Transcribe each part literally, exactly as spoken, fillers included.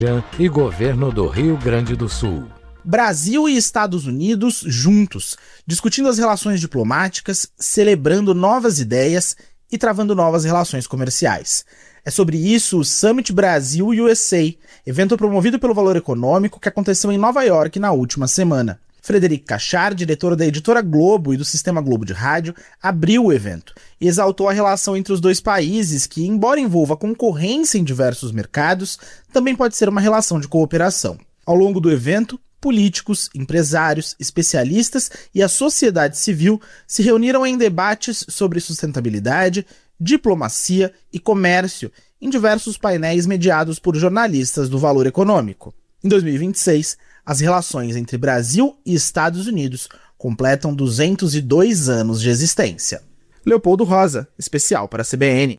E governo do Rio Grande do Sul. Brasil e Estados Unidos juntos, discutindo as relações diplomáticas, celebrando novas ideias e travando novas relações comerciais. É sobre isso o Summit Brasil U S A, evento promovido pelo Valor Econômico que aconteceu em Nova York na última semana. Frederic Cachard, diretor da editora Globo e do Sistema Globo de Rádio, abriu o evento e exaltou a relação entre os dois países que, embora envolva concorrência em diversos mercados, também pode ser uma relação de cooperação. Ao longo do evento, políticos, empresários, especialistas e a sociedade civil se reuniram em debates sobre sustentabilidade, diplomacia e comércio em diversos painéis mediados por jornalistas do Valor Econômico. Em dois mil e vinte e seis, as relações entre Brasil e Estados Unidos completam duzentos e dois anos de existência. Leopoldo Rosa, especial para a C B N.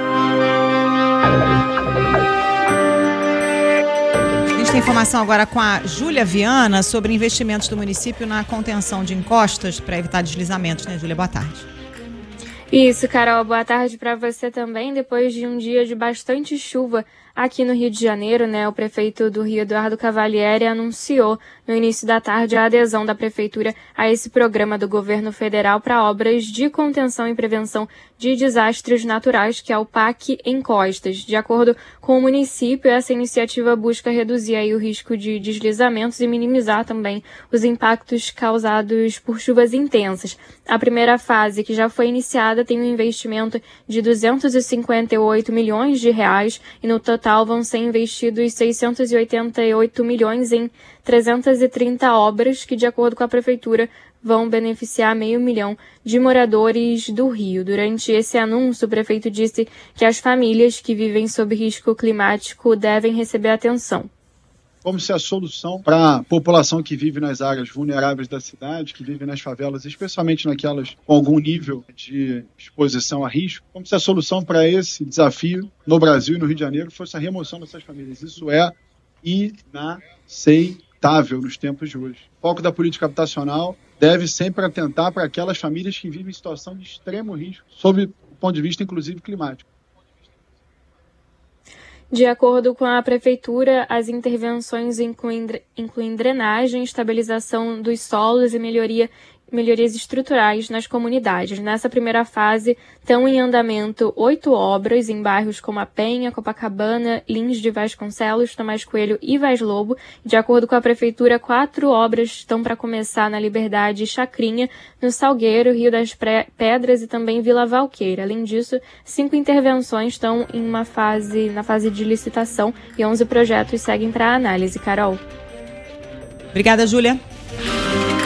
A gente tem informação agora com a Júlia Viana sobre investimentos do município na contenção de encostas para evitar deslizamentos, né, Júlia? Boa tarde. Isso, Carol, boa tarde para você também. Depois de um dia de bastante chuva aqui no Rio de Janeiro, né, o prefeito do Rio, Eduardo Cavalieri, anunciou no início da tarde a adesão da prefeitura a esse programa do governo federal para obras de contenção e prevenção de desastres naturais, que é o P A C Encostas. De acordo com o município, essa iniciativa busca reduzir aí o risco de deslizamentos e minimizar também os impactos causados por chuvas intensas. A primeira fase, que já foi iniciada, tem um investimento de duzentos e cinquenta e oito milhões de reais e no total vão ser investidos seiscentos e oitenta e oito milhões em trezentas e trinta obras que, de acordo com a prefeitura, vão beneficiar meio milhão de moradores do Rio. Durante esse anúncio, o prefeito disse que as famílias que vivem sob risco climático devem receber atenção. Como se a solução para a população que vive nas áreas vulneráveis da cidade, que vive nas favelas, especialmente naquelas com algum nível de exposição a risco, como se a solução para esse desafio no Brasil e no Rio de Janeiro fosse a remoção dessas famílias. Isso é inaceitável nos tempos de hoje. O foco da política habitacional deve sempre atentar para aquelas famílias que vivem em situação de extremo risco, sob o ponto de vista, inclusive, climático. De acordo com a prefeitura, as intervenções incluem, incluem drenagem, estabilização dos solos e melhoria, melhorias estruturais nas comunidades. Nessa primeira fase, estão em andamento oito obras em bairros como a Penha, Copacabana, Lins de Vasconcelos, Tomás Coelho e Vaz Lobo. De acordo com a prefeitura, quatro obras estão para começar na Liberdade e Chacrinha, no Salgueiro, Rio das Pedras e também Vila Valqueira. Além disso, cinco intervenções estão em uma fase, na fase de licitação e onze projetos seguem para análise. Carol. Obrigada, Júlia.